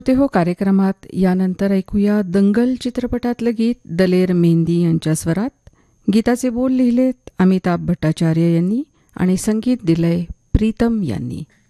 ते हो कार्यक्रमात यानंतर ऐकूया दंगल चित्रपटातलं गीत दलेर मेहंदी यांच्या स्वरात. गीताचे बोल लिहिलेत अमिताभ भट्टाचार्य यांनी आणि संगीत दिलंय प्रीतम यांनी.